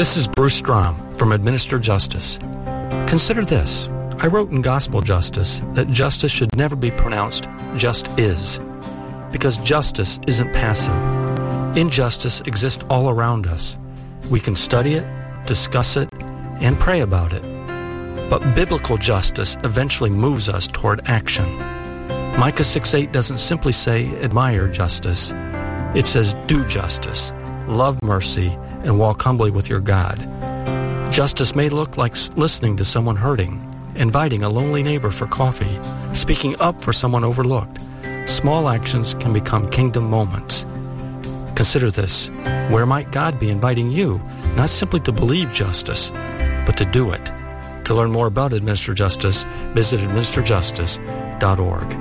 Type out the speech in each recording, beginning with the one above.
This is Bruce Strom from Administer Justice. Consider this. I wrote in Gospel Justice that justice should never be pronounced just is, because justice isn't passive. Injustice exists all around us. We can study it, discuss it, and pray about it. But biblical justice eventually moves us toward action. Micah 6:8 doesn't simply say admire justice. It says do justice, love mercy, and walk humbly with your God. Justice may look like listening to someone hurting, inviting a lonely neighbor for coffee, speaking up for someone overlooked. Small actions can become kingdom moments. Consider this. Where might God be inviting you, not simply to believe justice, but to do it? To learn more about Administer Justice, visit administerjustice.org.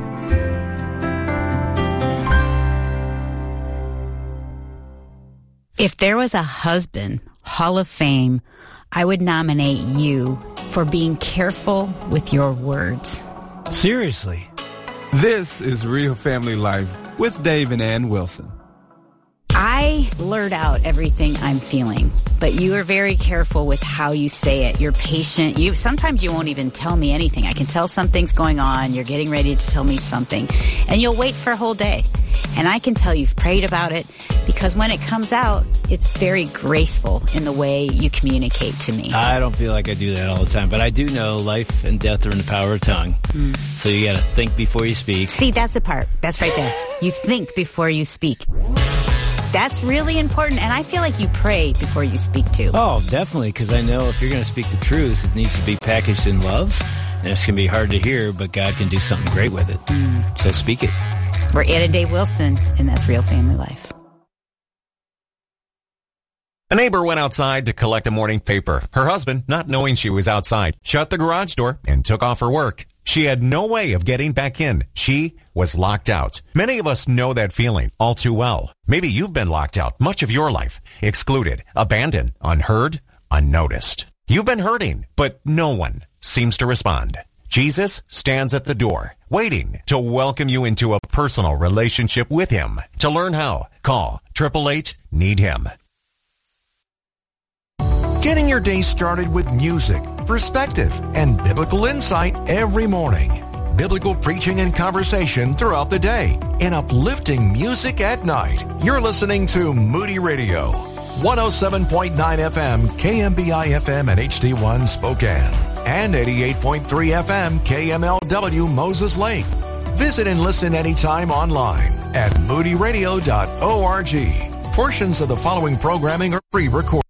If there was a husband Hall of Fame, I would nominate you for being careful with your words. Seriously. This is Real Family Life with Dave and Ann Wilson. I blurt out everything I'm feeling, but you are very careful with how you say it. You're patient. Sometimes you won't even tell me anything. I can tell something's going on. You're getting ready to tell me something, and you'll wait for a whole day. And I can tell you've prayed about it, because when it comes out, it's very graceful in the way you communicate to me. I don't feel like I do that all the time, but I do know life and death are in the power of tongue. So you got to think before you speak. See, that's the part. That's right there. You think before you speak. That's really important, and I feel like you pray before you speak too. Oh, definitely, because I know if you're going to speak the truth, it needs to be packaged in love, and it's going to be hard to hear, but God can do something great with it. So speak it. We're Ann and Dave Wilson, and that's Real Family Life. A neighbor went outside to collect a morning paper. Her husband, not knowing she was outside, shut the garage door and took off her work. She had no way of getting back in. She was locked out. Many of us know that feeling all too well. Maybe you've been locked out much of your life, excluded, abandoned, unheard, unnoticed. You've been hurting, but no one seems to respond. Jesus stands at the door, waiting to welcome you into a personal relationship with him. To learn how, call 888-NEED-HIM. Getting your day started with music, perspective, and biblical insight every morning. Biblical preaching and conversation throughout the day, and uplifting music at night. You're listening to Moody Radio, 107.9 FM, KMBI FM and HD1 Spokane, and 88.3 FM, KMLW Moses Lake. Visit and listen anytime online at moodyradio.org. Portions of the following programming are pre-recorded.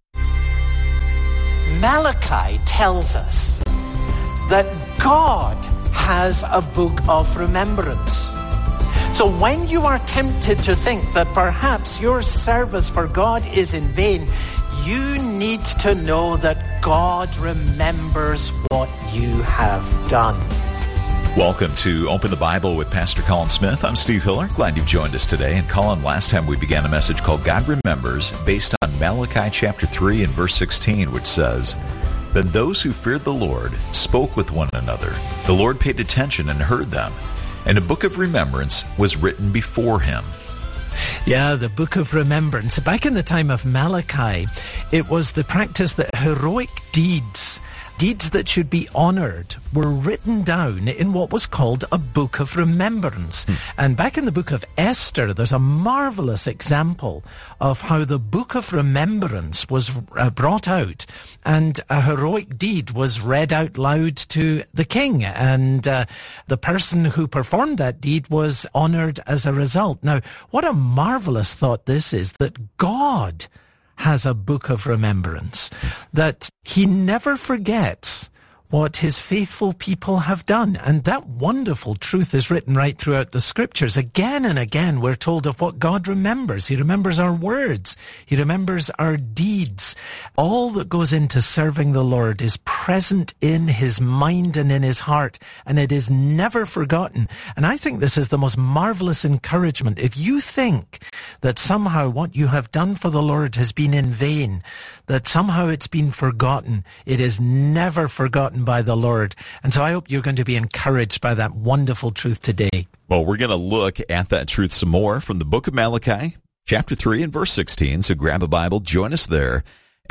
Malachi tells us that God has a book of remembrance. So when you are tempted to think that perhaps your service for God is in vain, you need to know that God remembers what you have done. Welcome to Open the Bible with Pastor Colin Smith. I'm Steve Hiller. Glad you've joined us today. And Colin, last time we began a message called God Remembers, based on Malachi chapter 3 and verse 16, which says, "Then those who feared the Lord spoke with one another. The Lord paid attention and heard them, and a book of remembrance was written before him." Yeah, the Book of Remembrance. Back in the time of Malachi, it was the practice that heroic deeds that should be honored, were written down in what was called a Book of Remembrance. And back in the book of Esther, there's a marvelous example of how the Book of Remembrance was brought out, and a heroic deed was read out loud to the king, and the person who performed that deed was honored as a result. Now, what a marvelous thought this is, that God has a book of remembrance, that he never forgets what his faithful people have done. And that wonderful truth is written right throughout the scriptures. Again and again, we're told of what God remembers. He remembers our words. He remembers our deeds. All that goes into serving the Lord is present in his mind and in his heart, and it is never forgotten. And I think this is the most marvelous encouragement. If you think that somehow what you have done for the Lord has been in vain, that somehow it's been forgotten, it is never forgotten by the Lord. And so I hope you're going to be encouraged by that wonderful truth today. Well, we're going to look at that truth some more from the book of Malachi, chapter 3 and verse 16. So grab a Bible, join us there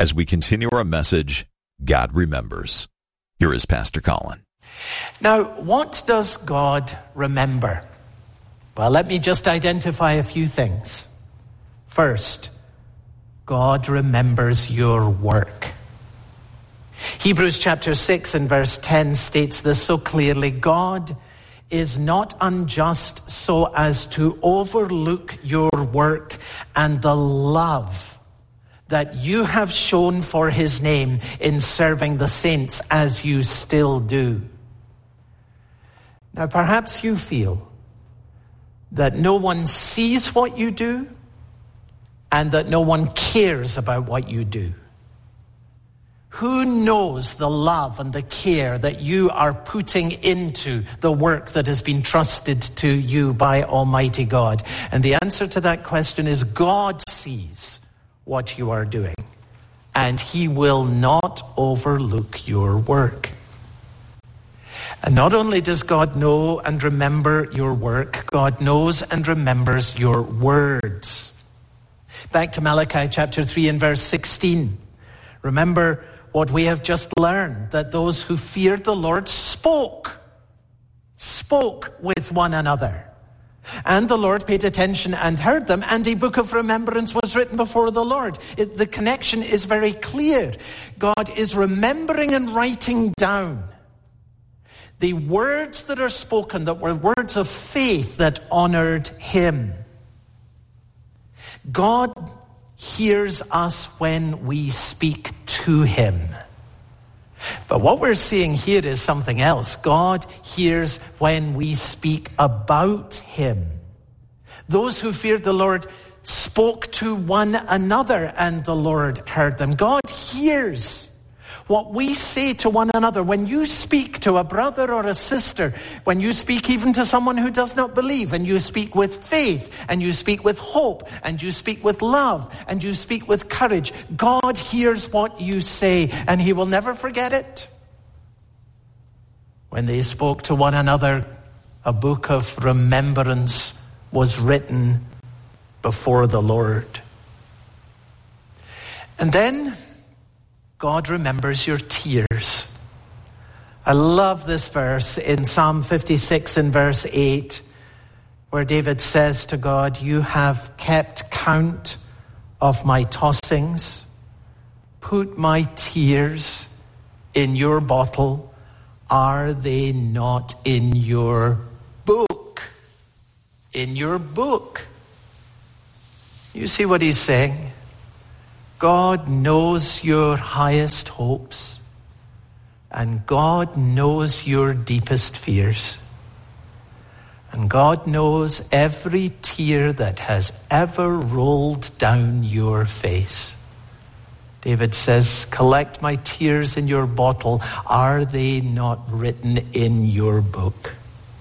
as we continue our message, God Remembers. Here is Pastor Colin. Now, what does God remember? Well, let me just identify a few things. First, God remembers your work. Hebrews chapter 6 and verse 10 states this so clearly. God is not unjust so as to overlook your work and the love that you have shown for his name in serving the saints as you still do. Now, perhaps you feel that no one sees what you do and that no one cares about what you do. Who knows the love and the care that you are putting into the work that has been trusted to you by Almighty God? And the answer to that question is God sees what you are doing, and he will not overlook your work. And not only does God know and remember your work, God knows and remembers your words. Back to Malachi chapter 3 and verse 16. Remember what we have just learned, that those who feared the Lord spoke with one another. And the Lord paid attention and heard them, and a book of remembrance was written before the Lord. The connection is very clear. God is remembering and writing down the words that are spoken, that were words of faith that honored him. God hears us when we speak to him. But what we're seeing here is something else. God hears when we speak about him. Those who feared the Lord spoke to one another, and the Lord heard them. God hears what we say to one another. When you speak to a brother or a sister, when you speak even to someone who does not believe, and you speak with faith, and you speak with hope, and you speak with love, and you speak with courage, God hears what you say, and he will never forget it. When they spoke to one another, a book of remembrance was written before the Lord. And then God remembers your tears. I love this verse in Psalm 56 and verse 8, where David says to God, you have kept count of my tossings, put my tears in your bottle. Are they not in your book? In your book. You see what he's saying? God knows your highest hopes, and God knows your deepest fears. And God knows every tear that has ever rolled down your face. David says, collect my tears in your bottle. Are they not written in your book?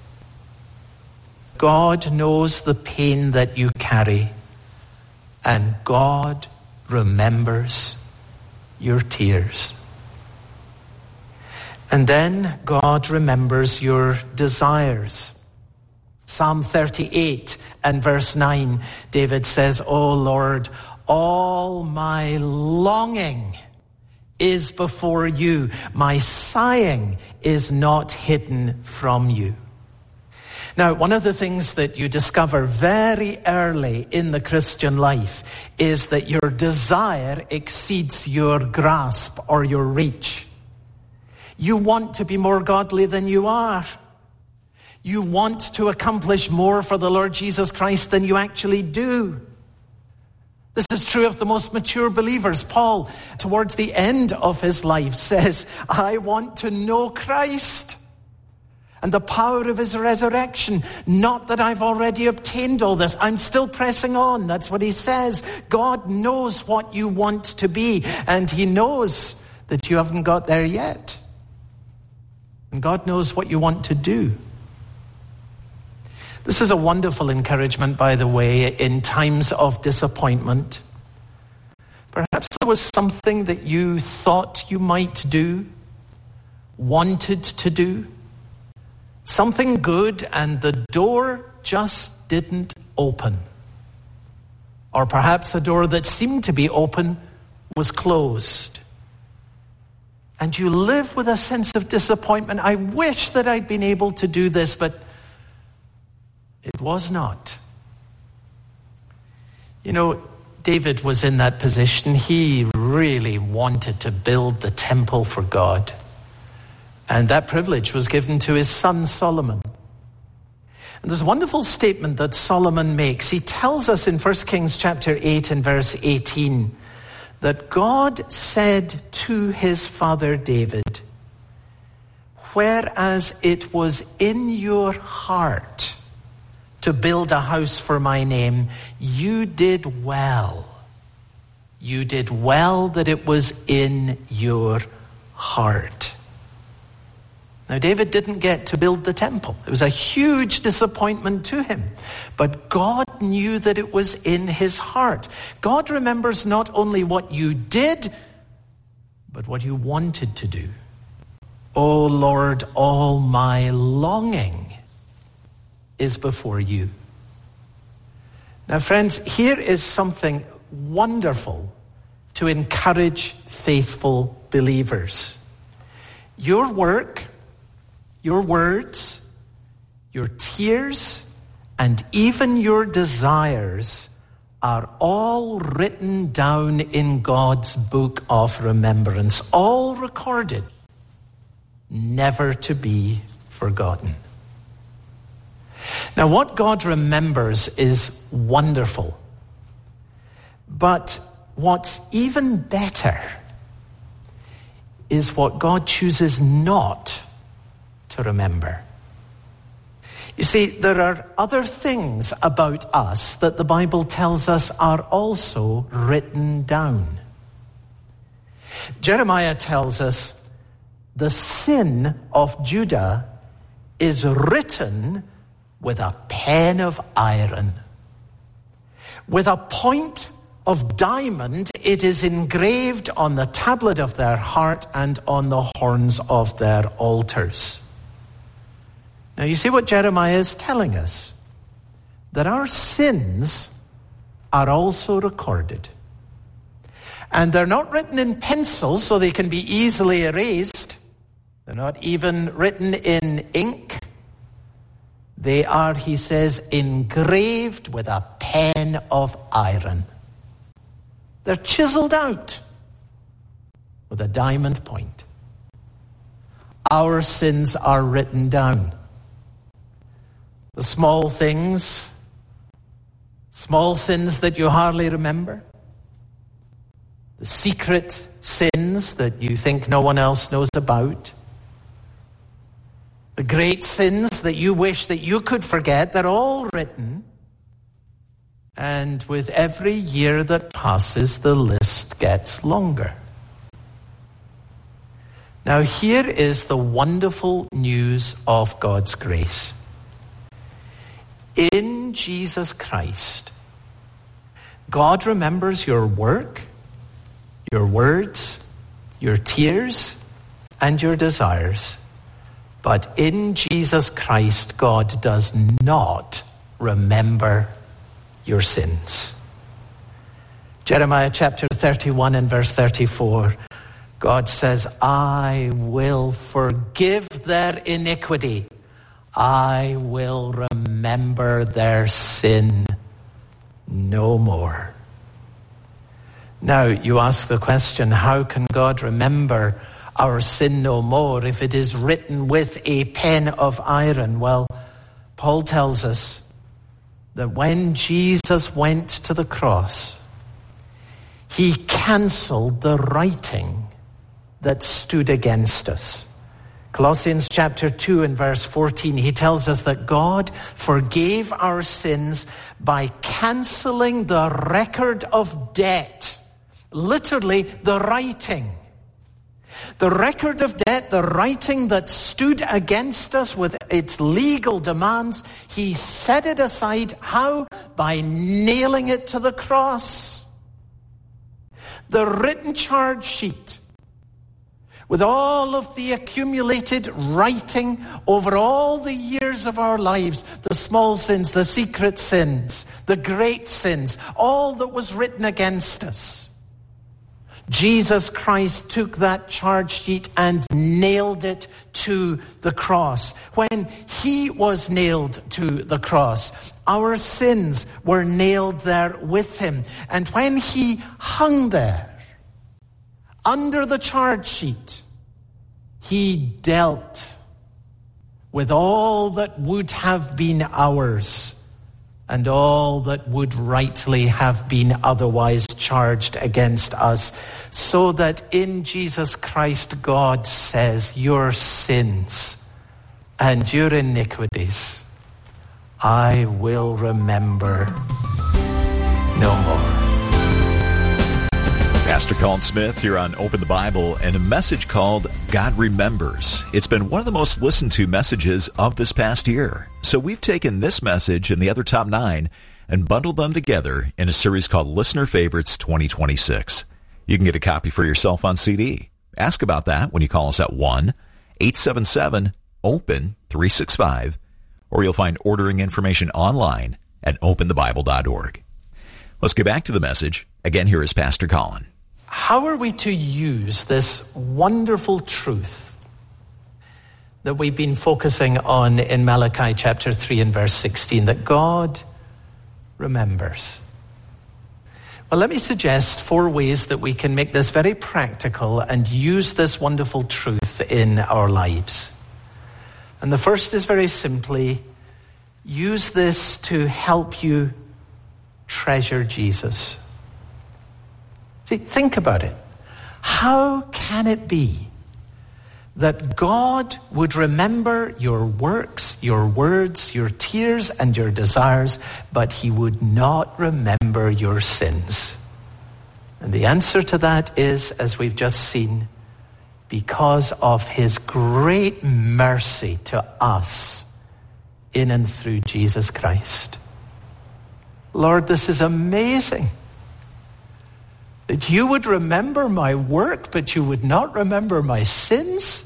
God knows the pain that you carry, and God remembers your tears. And then God remembers your desires. Psalm 38 and verse 9, David says, O Lord, all my longing is before you. My sighing is not hidden from you. Now, one of the things that you discover very early in the Christian life is that your desire exceeds your grasp or your reach. You want to be more godly than you are. You want to accomplish more for the Lord Jesus Christ than you actually do. This is true of the most mature believers. Paul, towards the end of his life, says, I want to know Christ and the power of his resurrection. Not that I've already obtained all this. I'm still pressing on. That's what he says. God knows what you want to be, and he knows that you haven't got there yet. And God knows what you want to do. This is a wonderful encouragement, by the way, in times of disappointment. Perhaps there was something that you thought you might do, wanted to do, something good, and the door just didn't open. Or perhaps a door that seemed to be open was closed. And you live with a sense of disappointment. I wish that I'd been able to do this, but it was not. You know, David was in that position. He really wanted to build the temple for God. And that privilege was given to his son Solomon. And there's a wonderful statement that Solomon makes. He tells us in 1 Kings chapter 8 and verse 18 that God said to his father David, "Whereas it was in your heart to build a house for my name, you did well. You did well that it was in your heart." Now, David didn't get to build the temple. It was a huge disappointment to him. But God knew that it was in his heart. God remembers not only what you did, but what you wanted to do. "O Lord, all my longing is before you." Now, friends, here is something wonderful to encourage faithful believers. Your work, your words, your tears, and even your desires are all written down in God's book of remembrance, all recorded, never to be forgotten. Now, what God remembers is wonderful. But what's even better is what God chooses not to remember. You see, there are other things about us that the Bible tells us are also written down. Jeremiah tells us the sin of Judah is written with a pen of iron. With a point of diamond, it is engraved on the tablet of their heart and on the horns of their altars. Now, you see what Jeremiah is telling us? That our sins are also recorded. And they're not written in pencil so they can be easily erased. They're not even written in ink. They are, he says, engraved with a pen of iron. They're chiseled out with a diamond point. Our sins are written down. The small things, small sins that you hardly remember. The secret sins that you think no one else knows about. The great sins that you wish that you could forget, they're all written. And with every year that passes, the list gets longer. Now, here is the wonderful news of God's grace. In Jesus Christ, God remembers your work, your words, your tears, and your desires. But in Jesus Christ, God does not remember your sins. Jeremiah chapter 31 and verse 34, God says, "I will forgive their iniquity. I will remember their sin no more." Now, you ask the question, how can God remember our sin no more if it is written with a pen of iron? Well, Paul tells us that when Jesus went to the cross, he canceled the writing that stood against us. Colossians chapter 2 and verse 14, he tells us that God forgave our sins by canceling the record of debt. Literally, the writing. The record of debt, the writing that stood against us with its legal demands, he set it aside. How? By nailing it to the cross. The written charge sheet, with all of the accumulated writing over all the years of our lives, the small sins, the secret sins, the great sins, all that was written against us. Jesus Christ took that charge sheet and nailed it to the cross. When he was nailed to the cross, our sins were nailed there with him. And when he hung there, under the charge sheet, he dealt with all that would have been ours and all that would rightly have been otherwise charged against us, so that in Jesus Christ, God says, your sins and your iniquities I will remember no more. Pastor Colin Smith here on Open the Bible, and a message called God Remembers. It's been one of the most listened to messages of this past year. So we've taken this message and the other top 9 and bundled them together in a series called Listener Favorites 2026. You can get a copy for yourself on CD. Ask about that when you call us at 1-877-OPEN-365, or you'll find ordering information online at openthebible.org. Let's get back to the message. Again, here is Pastor Colin. How are we to use this wonderful truth that we've been focusing on in Malachi chapter 3 and verse 16, that God remembers? Well, let me suggest 4 ways that we can make this very practical and use this wonderful truth in our lives. And the first is very simply, use this to help you treasure Jesus. See, think about it. How can it be that God would remember your works, your words, your tears, and your desires, but he would not remember your sins? And the answer to that is, as we've just seen, because of his great mercy to us in and through Jesus Christ. Lord, this is amazing. That you would remember my work, but you would not remember my sins.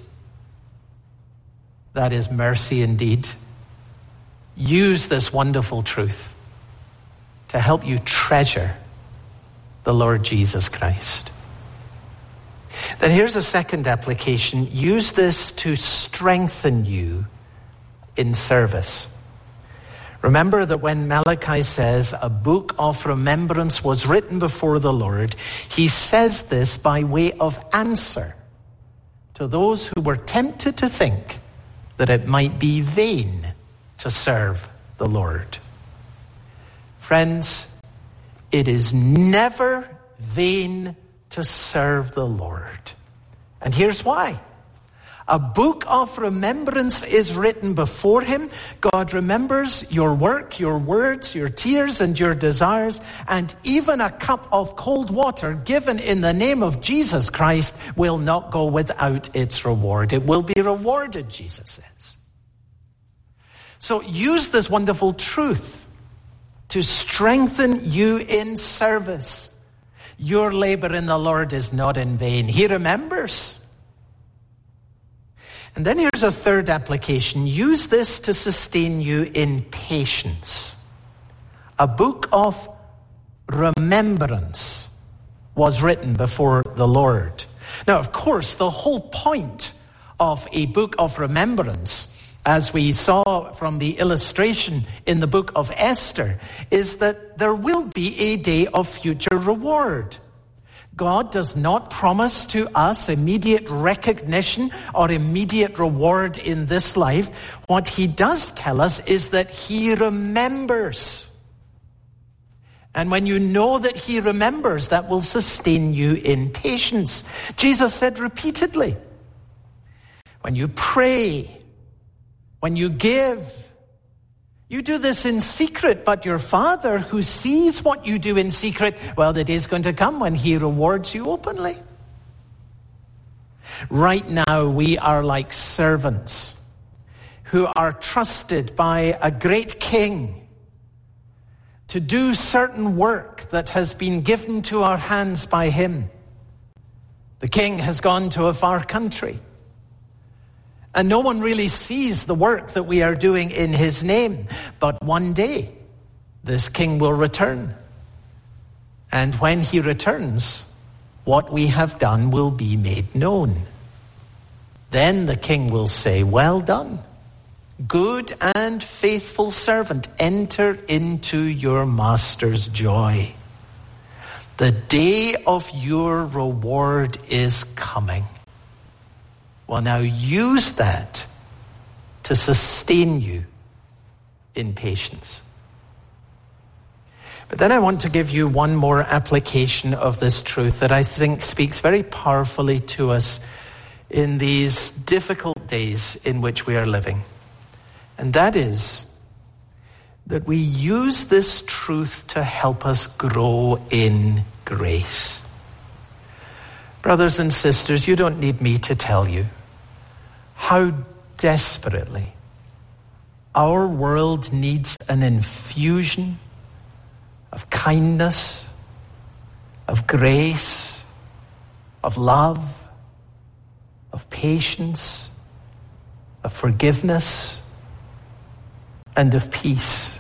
That is mercy indeed. Use this wonderful truth to help you treasure the Lord Jesus Christ. Then here's a second application. Use this to strengthen you in service. Remember that when Malachi says a book of remembrance was written before the Lord, he says this by way of answer to those who were tempted to think that it might be vain to serve the Lord. Friends, it is never vain to serve the Lord. And here's why. A book of remembrance is written before him. God remembers your work, your words, your tears, and your desires. And even a cup of cold water given in the name of Jesus Christ will not go without its reward. It will be rewarded, Jesus says. So use this wonderful truth to strengthen you in service. Your labor in the Lord is not in vain. He remembers. And then here's a third application. Use this to sustain you in patience. A book of remembrance was written before the Lord. Now, of course, the whole point of a book of remembrance, as we saw from the illustration in the book of Esther, is that there will be a day of future reward. God does not promise to us immediate recognition or immediate reward in this life. What he does tell us is that he remembers. And when you know that he remembers, that will sustain you in patience. Jesus said repeatedly, when you pray, when you give, you do this in secret, but your Father who sees what you do in secret, well, the day is going to come when he rewards you openly. Right now, we are like servants who are trusted by a great king to do certain work that has been given to our hands by him. The king has gone to a far country, and no one really sees the work that we are doing in his name. But one day, this king will return. And when he returns, what we have done will be made known. Then the king will say, well done, good and faithful servant, enter into your master's joy. The day of your reward is coming. Well, now use that to sustain you in patience. But then I want to give you one more application of this truth that I think speaks very powerfully to us in these difficult days in which we are living. And that is that we use this truth to help us grow in grace. Brothers and sisters, you don't need me to tell you how desperately our world needs an infusion of kindness, of grace, of love, of patience, of forgiveness, and of peace.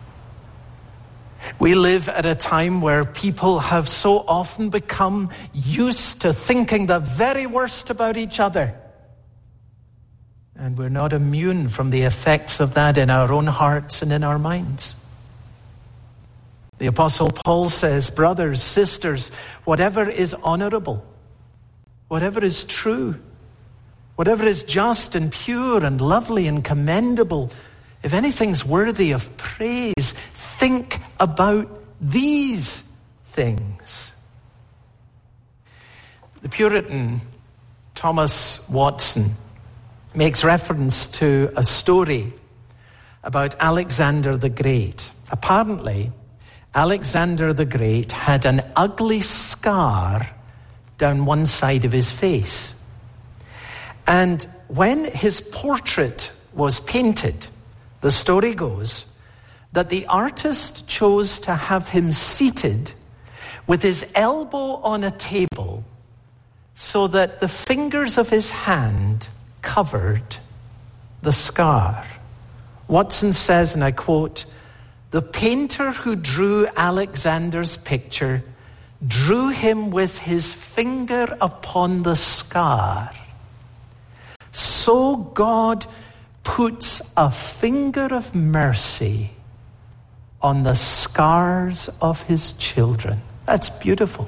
We live at a time where people have so often become used to thinking the very worst about each other. And we're not immune from the effects of that in our own hearts and in our minds. The Apostle Paul says, brothers, sisters, whatever is honorable, whatever is true, whatever is just and pure and lovely and commendable, if anything's worthy of praise, think about these things. The Puritan Thomas Watson makes reference to a story about Alexander the Great. Apparently, Alexander the Great had an ugly scar down one side of his face. And when his portrait was painted, the story goes that the artist chose to have him seated with his elbow on a table so that the fingers of his hand covered the scar. Watson says, and I quote, "The painter who drew Alexander's picture drew him with his finger upon the scar. So God puts a finger of mercy on the scars of his children." That's beautiful.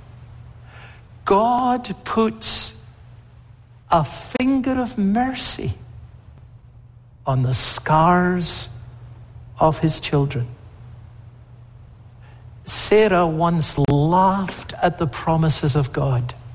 God puts a finger of mercy on the scars of his children. Sarah once laughed at the promises of God.